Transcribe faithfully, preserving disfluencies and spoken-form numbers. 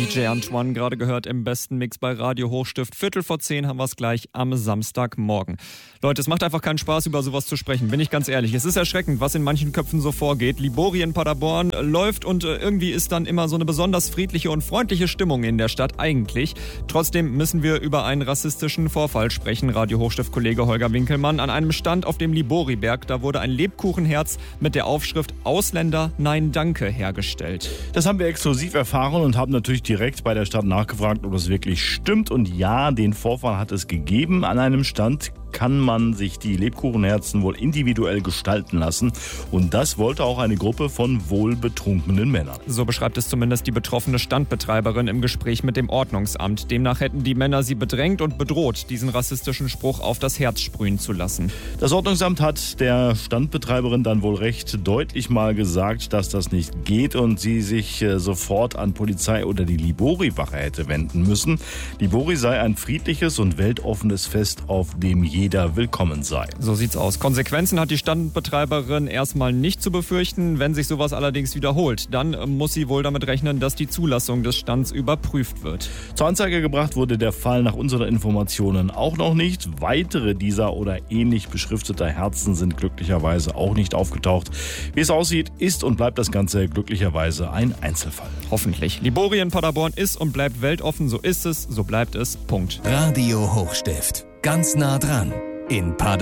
D J Antoine gerade gehört im besten Mix bei Radio Hochstift. Viertel vor zehn haben wir es gleich am Samstagmorgen. Leute, es macht einfach keinen Spaß, über sowas zu sprechen, bin ich ganz ehrlich. Es ist erschreckend, was in manchen Köpfen so vorgeht. Libori in Paderborn läuft und irgendwie ist dann immer so eine besonders friedliche und freundliche Stimmung in der Stadt eigentlich. Trotzdem müssen wir über einen rassistischen Vorfall sprechen. Radio Hochstift-Kollege Holger Winkelmann. An einem Stand auf dem Liboriberg, da wurde ein Lebkuchenherz mit der Aufschrift Ausländer, nein, danke hergestellt. Das haben wir exklusiv erfahren und haben natürlich direkt bei der Stadt nachgefragt, ob das wirklich stimmt. Und ja, den Vorfall hat es gegeben. An einem Stand kann man sich die Lebkuchenherzen wohl individuell gestalten lassen. Und das wollte auch eine Gruppe von wohlbetrunkenen Männern. So beschreibt es zumindest die betroffene Standbetreiberin im Gespräch mit dem Ordnungsamt. Demnach hätten die Männer sie bedrängt und bedroht, diesen rassistischen Spruch auf das Herz sprühen zu lassen. Das Ordnungsamt hat der Standbetreiberin dann wohl recht deutlich mal gesagt, dass das nicht geht und sie sich sofort an Polizei oder die Libori-Wache hätte wenden müssen. Libori sei ein friedliches und weltoffenes Fest, auf dem jeder willkommen sei. So sieht's aus. Konsequenzen hat die Standbetreiberin erstmal nicht zu befürchten. Wenn sich sowas allerdings wiederholt, dann muss sie wohl damit rechnen, dass die Zulassung des Stands überprüft wird. Zur Anzeige gebracht wurde der Fall nach unseren Informationen auch noch nicht. Weitere dieser oder ähnlich beschrifteter Herzen sind glücklicherweise auch nicht aufgetaucht. Wie es aussieht, ist und bleibt das Ganze glücklicherweise ein Einzelfall. Hoffentlich. Libori in Paderborn ist und bleibt weltoffen. So ist es, so bleibt es. Punkt. Radio Hochstift. Ganz nah dran. In Paderborn.